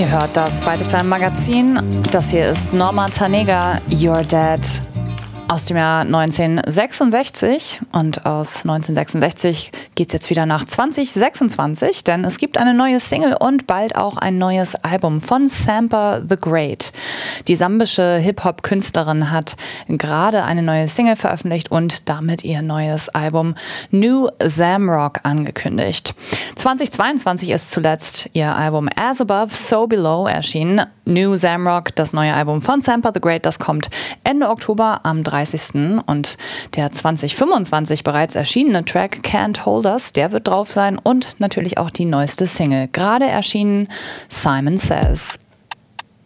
Ihr hört das Byte FM Magazin. Das hier ist Norma Tanega, You're Dead. Aus dem Jahr 1966, und aus 1966 geht's jetzt wieder nach 2026, denn es gibt eine neue Single und bald auch ein neues Album von Sampa the Great. Die sambische Hip-Hop-Künstlerin hat gerade eine neue Single veröffentlicht und damit ihr neues Album New Zamrock angekündigt. 2022 ist zuletzt ihr Album As Above, So Below erschienen. New Zamrock, das neue Album von Sampa the Great, das kommt Ende Oktober am 30. Und der 2025 bereits erschienene Track Can't Hold Us, der wird drauf sein, und natürlich auch die neueste Single, gerade erschienen, Simon Says.